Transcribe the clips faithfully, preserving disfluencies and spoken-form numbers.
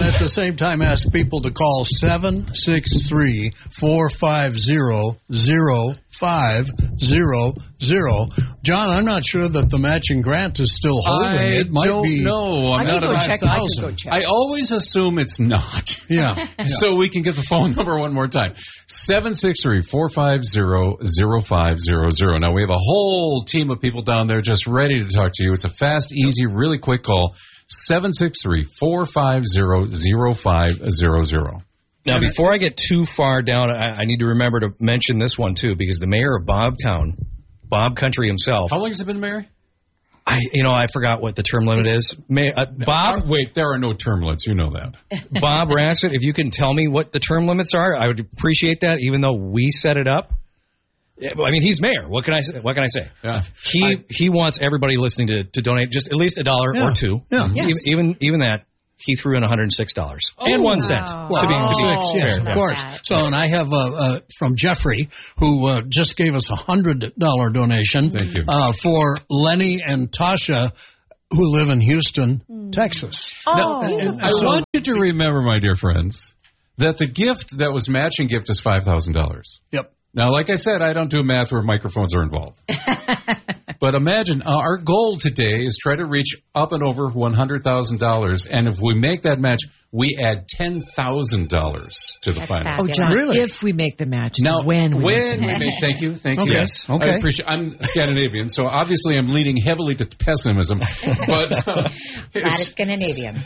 at the same time ask people to call seven six three, four five zero, zero five zero zero. John, I'm not sure that the matching grant is still holding. I it might don't be know. I'm I not can go about check. I can go check. I always assume it's not. Yeah. yeah. So we can get the phone number one more time. seven six three, four five zero, zero five zero zero. Now, we have a whole team of people down there just ready to talk to you. It's a fast, easy, really quick call. seven six three, four five zero, zero five zero zero. Now, before I get too far down, I, I need to remember to mention this one, too, because the mayor of Bobtown, Bob Country himself. How long has it been, Mary? I, you know, I forgot what the term limit is. May, uh, Bob, Wait, there are no term limits. You know that. Bob Rassett, if you can tell me what the term limits are, I would appreciate that, even though we set it up. I mean, he's mayor. What can I say? What can I say? Yeah. He I, he wants everybody listening to, to donate just at least a dollar Yeah. or two. Yeah. Yes. Even, even even that. He threw in one hundred six dollars Oh, and one wow. cent. Well, to be, to be six, yes, fair. of That's course. that. So, and I have uh, uh, from Jeffrey, who uh, just gave us a one hundred dollars donation. Thank you. Uh, for Lenny and Tasha, who live in Houston, Mm. Texas. Oh, Now, and- I so- want you to remember, my dear friends, that the gift that was matching gift is five thousand dollars. Yep. Now, like I said, I don't do math where microphones are involved. But imagine, uh, our goal today is try to reach up and over one hundred thousand dollars. And if we make that match, we add ten thousand dollars to the That's final. fabulous. Oh, John, Really? if we make the match, Now, when we when make we make, thank you, thank Okay. you. Yes. Okay. I appreciate. I'm Scandinavian, so obviously I'm leaning heavily to pessimism. But uh, That is Scandinavian.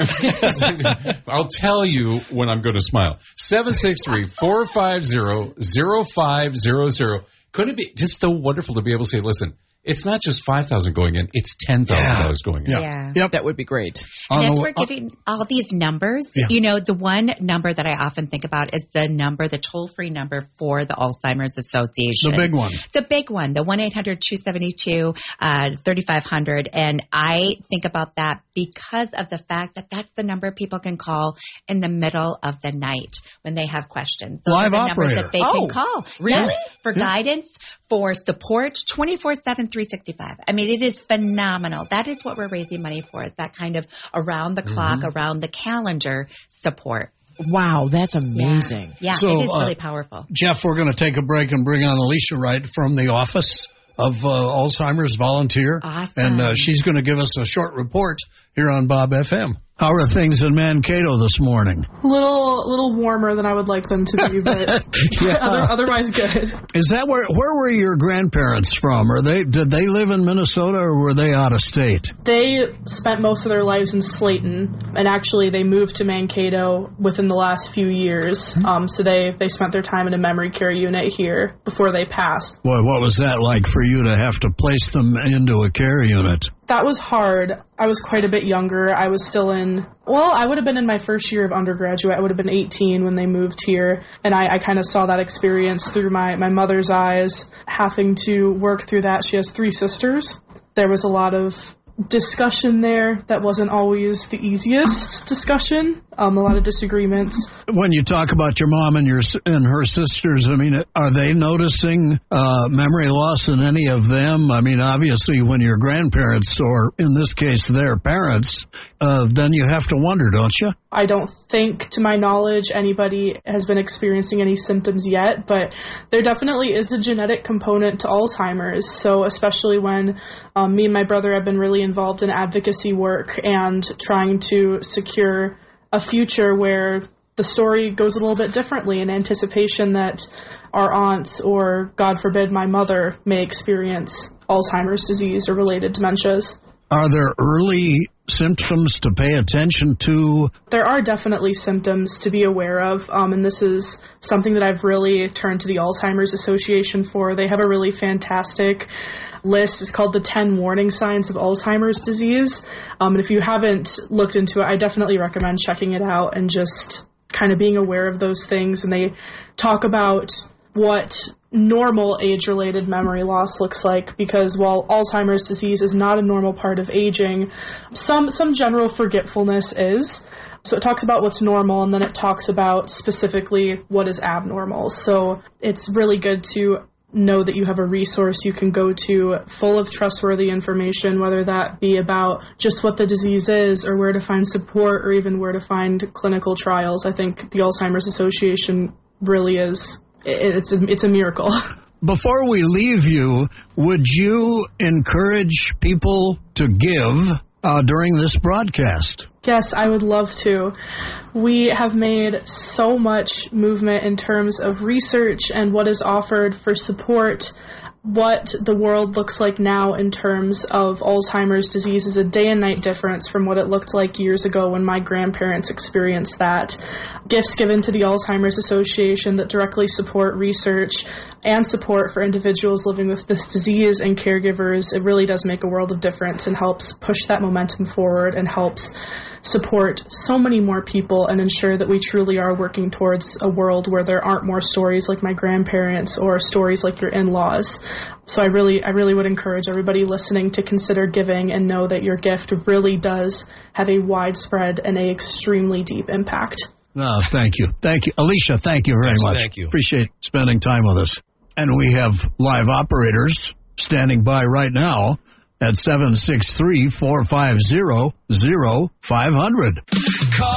I'll tell you when I'm going to smile. seven six three, four five zero, zero five zero zero. Couldn't it be just so wonderful to be able to say, listen, it's not just five thousand dollars going in, it's ten thousand dollars going in. Yeah. Yeah. Yep. that would be great. On And as the- we're giving all these numbers, Yeah. you know, the one number that I often think about is the number, the toll-free number for the Alzheimer's Association. the big one. The big one, the one eight hundred, two seven two, thirty-five hundred. And I think about that because of the fact that that's the number people can call in the middle of the night when they have questions. Those Live are the numbers operator. that they Oh, can call. really? Yeah, for Yeah. guidance, for support, twenty-four seven, three sixty-five. I mean, it is phenomenal. That is what we're raising money for, that kind of around-the-clock, Mm-hmm. around-the-calendar support. Wow, that's amazing. Yeah, So, it is uh, really powerful. Jeff, we're going to take a break and bring on Alicia Wright from the office of uh, Alzheimer's volunteer. Awesome. And uh, she's going to give us a short report here on Bob F M. How are things in Mankato this morning? A little, little warmer than I would like them to be, but other, otherwise good. Is that where where were your grandparents from? Are they did they live in Minnesota or were they out of state? They spent most of their lives in Slayton, and actually they moved to Mankato within the last few years. Um, so they, they spent their time in a memory care unit here before they passed. Boy, what was that like for you to have to place them into a care unit? That was hard. I was quite a bit younger. I was still in, well, I would have been in my first year of undergraduate. I would have been eighteen when they moved here. And I, I kind of saw that experience through my, my mother's eyes, having to work through that. She has three sisters. There was a lot of discussion there that wasn't always the easiest discussion. Um, a lot of disagreements. When you talk about your mom and your and her sisters, I mean, are they noticing uh, memory loss in any of them? I mean, obviously, when your grandparents, or in this case, their parents, uh, then you have to wonder, don't you? I don't think, to my knowledge, anybody has been experiencing any symptoms yet, but there definitely is a genetic component to Alzheimer's. So especially when um, me and my brother have been really involved in advocacy work and trying to secure a future where the story goes a little bit differently in anticipation that our aunts or, God forbid, my mother may experience Alzheimer's disease or related dementias. Are there early symptoms to pay attention to? There are definitely symptoms to be aware of, um, and this is something that I've really turned to the Alzheimer's Association for. They have a really fantastic list. It's called the ten Warning Signs of Alzheimer's Disease. Um, and if you haven't looked into it, I definitely recommend checking it out and just kind of being aware of those things. And they talk about what normal age-related memory loss looks like, because while Alzheimer's disease is not a normal part of aging, some some general forgetfulness is. So it talks about what's normal, and then it talks about specifically what is abnormal. So it's really good to know that you have a resource you can go to full of trustworthy information, whether that be about just what the disease is or where to find support or even where to find clinical trials. I think the Alzheimer's Association really is, it's a, it's a miracle. Before we leave you, would you encourage people to give uh, during this broadcast? Yes, I would love to. We have made so much movement in terms of research and what is offered for support. What the world looks like now in terms of Alzheimer's disease is a day and night difference from what it looked like years ago when my grandparents experienced that. Gifts given to the Alzheimer's Association that directly support research and support for individuals living with this disease and caregivers, it really does make a world of difference and helps push that momentum forward and helps support so many more people and ensure that we truly are working towards a world where there aren't more stories like my grandparents or stories like your in-laws. So I really, I really would encourage everybody listening to consider giving and know that your gift really does have a widespread and a extremely deep impact. Oh, thank you. Thank you. Alicia, thank you very Yes, much. thank you. Appreciate spending time with us. And we have live operators standing by right now at seven six three, four five zero, zero five zero zero. Call